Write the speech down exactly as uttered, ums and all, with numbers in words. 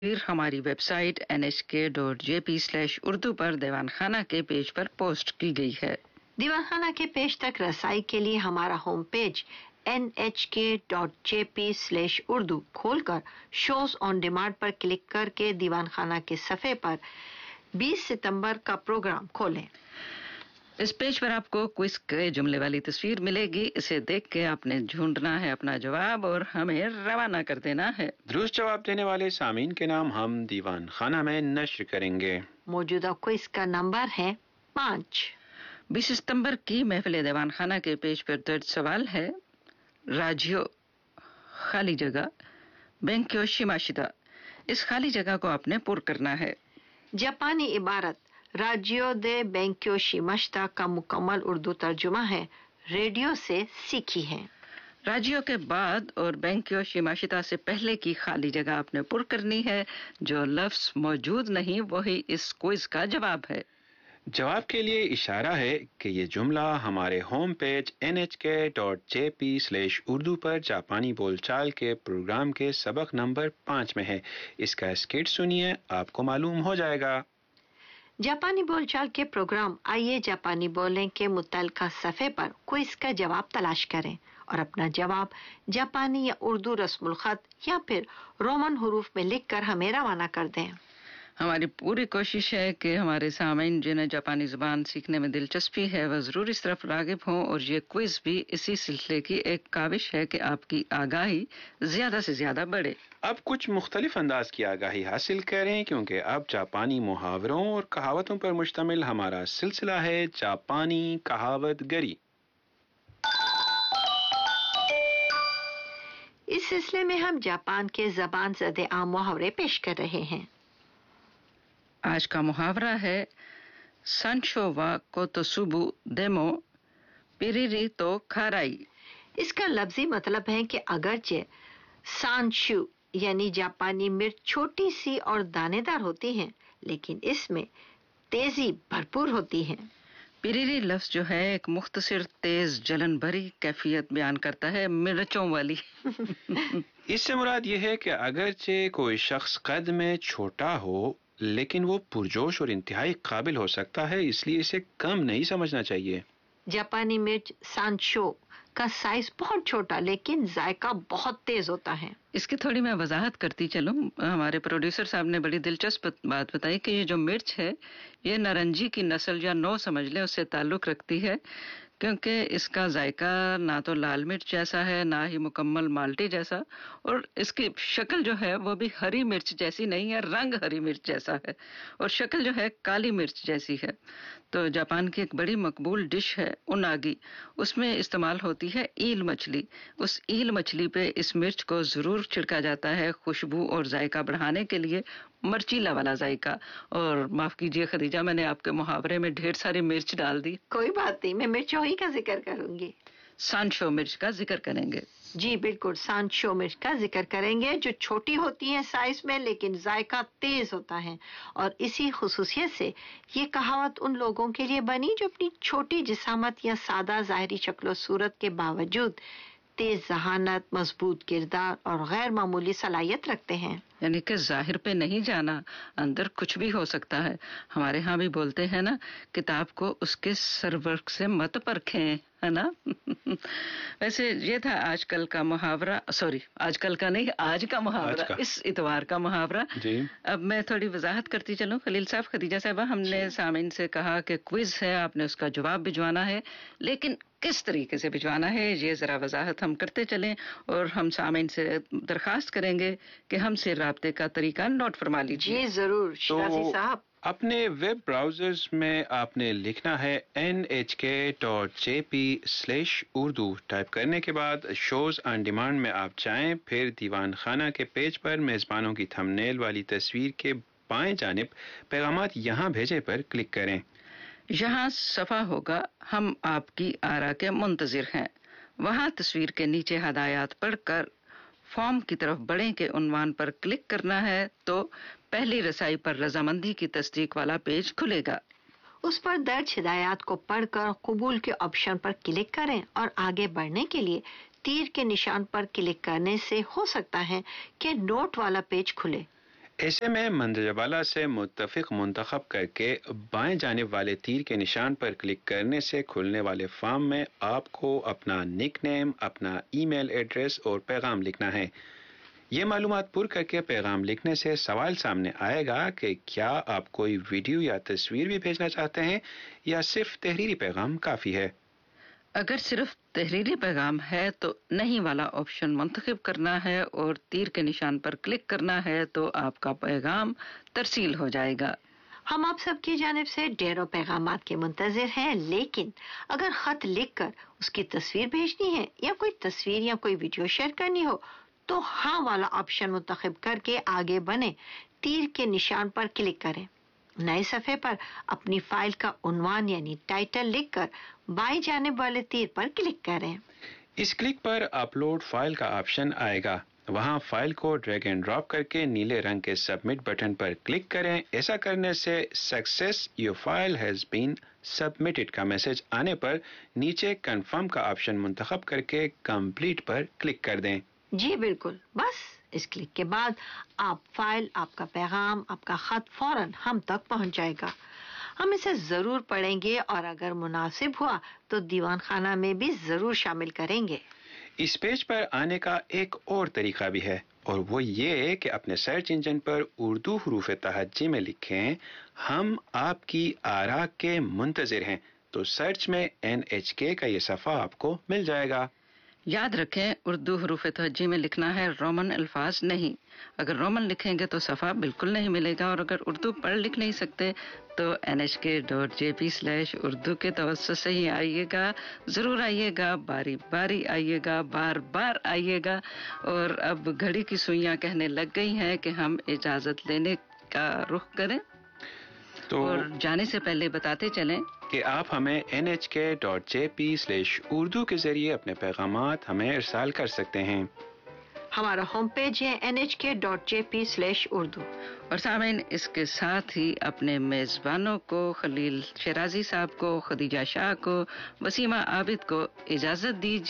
फिर हमारी website N H के dot J P slash Urdu पर दीवान खाना के पेज पर पोस्ट की गई है। दीवान खाना के पेज तक रसाई के लिए हमारा होम पेज एन एच के dot J P slash Urdu खोलकर शोज ऑन डिमांड पर क्लिक करके दीवान खाना के सफे पर बीस सितंबर का प्रोग्राम खोलें। इस पेज पर आपको क्विज के जुमले वाली तस्वीर मिलेगी। इसे देख के आपने ढूंढना है अपना जवाब और हमें रवाना कर देना है। दुरुस्त जवाब देने वाले सामीन के नाम हम दीवान खाना में नश्र करेंगे। मौजूदा क्विज का नंबर है पाँच। बीस सितंबर की महफिल दीवान खाना के पेज पर दर्ज सवाल है, राज्यो खाली जगह बेंक्यो शिमाशिदा। इस खाली जगह को आपने पुर करना है। जापानी इबारत राज्यो दे बेंक्यो शिमाशिदा का मुकम्मल उर्दू तर्जुमा है, रेडियो से सीखी है। राज्यों के बाद और बेंक्यो शिमाशिदा से पहले की खाली जगह आपने पुर करनी है। जो लफ्ज मौजूद नहीं वही इस क्विज का जवाब है। जवाब के लिए इशारा है कि ये जुमला हमारे होम पेज एन एच के dot J P slash Urdu पर जापानी बोलचाल के प्रोग्राम के सबक नंबर पाँच में है। इसका स्किट सुनिए, आपको मालूम हो जाएगा। जापानी बोलचाल के प्रोग्राम आइए जापानी बोलें के मुतल्लिका सफ़े पर क्विज का जवाब तलाश करें और अपना जवाब जापानी या उर्दू रस्मुल खत या फिर रोमन हरूफ में लिखकर हमें रवाना कर दें। हमारी पूरी कोशिश है कि हमारे सामीन जिन्हें जापानी जुबान सीखने में दिलचस्पी है वह जरूर इस तरफ रागिब हों और ये क्विज भी इसी सिलसिले की एक काविश है कि आपकी आगाही ज्यादा से ज्यादा बढ़े। अब कुछ मुख्तलिफ अंदाज की आगाही हासिल करें क्योंकि अब जापानी मुहावरों और कहावतों पर मुश्तमिल हमारा सिलसिला है जापानी कहावत गरी। इस सिलसिले में हम जापान के ज़बान ज़दे आम मुहावरे पेश कर रहे हैं। आज का मुहावरा है, सांशो वा कोतोसुबु देमो पिरिरी तो खाराई। इसका लफ्जी मतलब है कि अगरचे सांशु यानी जापानी मिर्च छोटी सी और दानेदार होती है लेकिन इसमें तेजी भरपूर होती है। पिरिरी लफ्ज जो है एक मुख्तसर तेज जलन भरी कैफियत बयान करता है, मिर्चों वाली। इससे मुराद ये है कि अगरचे कोई शख्स कद में छोटा हो लेकिन वो पुरजोश और इंतहाई काबिल हो सकता है, इसलिए इसे कम नहीं समझना चाहिए। जापानी मिर्च सांशो का साइज बहुत छोटा लेकिन जायका बहुत तेज होता है। इसकी थोड़ी मैं वजाहत करती चलूं। हमारे प्रोड्यूसर साहब ने बड़ी दिलचस्प बात बताई कि ये जो मिर्च है ये नारंगी की नस्ल या नौ समझ लें उससे ताल्लुक रखती है क्योंकि इसका जायका ना तो लाल मिर्च जैसा है ना ही मुकम्मल माल्टी जैसा और इसकी शक्ल जो है वो भी हरी मिर्च जैसी नहीं है, रंग हरी मिर्च जैसा है और शक्ल जो है काली मिर्च जैसी है। तो जापान की एक बड़ी मकबूल डिश है उनागी, उसमें इस्तेमाल होती है ईल मछली। उस ईल मछली पे इस मिर्च को जरूर छिड़का जाता है खुशबू और जायका बढ़ाने के लिए, मर्चीला वाला जायका। और माफ कीजिए खदीजा, मैंने आपके मुहावरे में ढेर सारी मिर्च डाल दी। कोई बात नहीं, मैं मिर्चों ही का जिक्र करूंगी। सांशो मिर्च का जिक्र करेंगे। जी बिल्कुल, सांशो मिर्च का जिक्र करेंगे जो छोटी होती है साइज में लेकिन जायका तेज होता है। और इसी खुसूसियत से ये कहावत उन लोगों के लिए बनी जो अपनी छोटी जिसामत या सादा ज़ाहिरी शक्ल सूरत के बावजूद तेज जहानत, मजबूत किरदार और गैर मामूली सलाहियत रखते हैं। यानी कि जाहिर पे नहीं जाना, अंदर कुछ भी हो सकता है। हमारे यहाँ भी बोलते हैं ना, किताब को उसके सरवर्क से मत परखें, है ना। वैसे ये था आजकल का मुहावरा, सॉरी आजकल का नहीं आज का मुहावरा, आज इस इतवार का मुहावरा जी। अब मैं थोड़ी वजाहत करती चलूं। खलील साहब, खदीजा साहबा, हमने सामीन से कहा कि क्विज है, आपने उसका जवाब भिजवाना है, लेकिन किस तरीके से भिजवाना है ये जरा वजाहत हम करते चलें और हम सामीन से दरखास्त करेंगे कि हमसे राब्ते का तरीका नोट फरमा लीजिए। जी जरूर शिराजी साहब। अपने वेब ब्राउजर्स में आपने लिखना है एन एच के dot J P slash Urdu. Type करने के बाद शोज ऑन डिमांड में आप जाएं, फिर दीवान खाना के पेज पर मेज़बानों की थंबनेल वाली तस्वीर के बाएं जानिब पैगामात यहाँ भेजे पर क्लिक करें। यहाँ सफ़ा होगा हम आपकी आरा के मुंतजिर हैं। वहाँ तस्वीर के नीचे हदायत पढ़कर फॉर्म की तरफ बढ़ें के उन्वान पर क्लिक करना है तो पहली रसाई पर रजामंदी की तस्दीक वाला पेज खुलेगा। उस पर दर्ज हिदायत को पढ़कर कबूल के ऑप्शन पर क्लिक करें और आगे बढ़ने के लिए तीर के निशान पर क्लिक करने से हो सकता है कि नोट वाला पेज खुले। ایسے میں مندرجہ بالا سے متفق منتخب کر کے بائیں جانب والے تیر کے نشان پر کلک کرنے سے کھلنے والے فارم میں آپ کو اپنا نک نیم، اپنا ای میل ایڈریس اور پیغام لکھنا ہے۔ یہ معلومات پر کر کے پیغام لکھنے سے سوال سامنے آئے گا کہ کیا آپ کوئی ویڈیو یا تصویر بھی بھیجنا چاہتے ہیں یا صرف تحریری پیغام کافی ہے۔ اگر صرف تحریری پیغام ہے تو نہیں والا آپشن منتخب کرنا ہے اور تیر کے نشان پر کلک کرنا ہے تو آپ کا پیغام ترسیل ہو جائے گا۔ ہم آپ سب کی جانب سے ڈھیروں پیغامات کے منتظر ہیں، لیکن اگر خط لکھ کر اس کی تصویر بھیجنی ہے یا کوئی تصویر یا کوئی ویڈیو شیئر کرنی ہو تو ہاں والا آپشن منتخب کر کے آگے بنے، تیر کے نشان پر کلک کریں۔ نئے صفحے پر اپنی فائل کا عنوان یعنی ٹائٹل لکھ کر بائیں جانب والے تیر پر کلک کریں۔ اس کلک پر اپلوڈ فائل کا آپشن آئے گا، وہاں فائل کو ڈریگ اینڈ ڈراپ کر کے نیلے رنگ کے سبمٹ بٹن پر کلک کریں۔ ایسا کرنے سے success your file has been submitted کا میسج آنے پر نیچے کنفرم کا آپشن منتخب کر کے کمپلیٹ پر کلک کر دیں۔ جی بالکل، بس اس کلک کے بعد آپ فائل، آپ کا پیغام، آپ کا خط فوراً ہم تک پہنچ جائے گا۔ ہم اسے ضرور پڑھیں گے اور اگر مناسب ہوا تو دیوان خانہ میں بھی ضرور شامل کریں گے۔ اس پیج پر آنے کا ایک اور طریقہ بھی ہے، اور وہ یہ کہ اپنے سرچ انجن پر اردو حروف تہجی میں لکھیں ہم آپ کی آراء کے منتظر ہیں، تو سرچ میں این ایچ کے کا یہ صفحہ آپ کو مل جائے گا۔ یاد رکھیں اردو حروف تہجی میں لکھنا ہے، رومن الفاظ نہیں۔ اگر رومن لکھیں گے تو صفحہ بالکل نہیں ملے گا، اور اگر اردو پڑھ لکھ نہیں سکتے تو این ایچ کے dot J P slash Urdu کے توسط سے ہی آئیے گا، ضرور آئیے گا، باری باری آئیے گا، بار بار آئیے گا۔ اور اب گھڑی کی سوئیاں کہنے لگ گئی ہیں کہ ہم اجازت لینے کا رخ کریں، تو اور جانے سے پہلے بتاتے چلیں کہ آپ ہمیں این ایچ کے dot J P slash Urdu کے ذریعے اپنے پیغامات ہمیں ارسال کر سکتے ہیں۔ ہمارا ہوم پیج ہے این ایچ کے dot J P slash Urdu. اور سامعین، اس کے ساتھ ہی اپنے میزبانوں کو، خلیل شیرازی صاحب کو، خدیجہ شاہ کو، وسیمہ عابد کو اجازت دیجیے۔